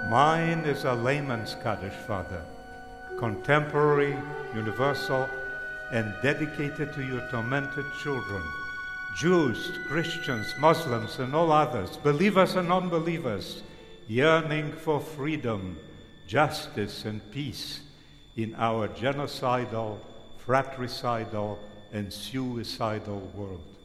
Mine is a layman's Kaddish, Father, contemporary, universal, and dedicated to your tormented children, Jews, Christians, Muslims, and all others, believers and unbelievers, yearning for freedom, justice, and peace in our genocidal, fratricidal, and suicidal world.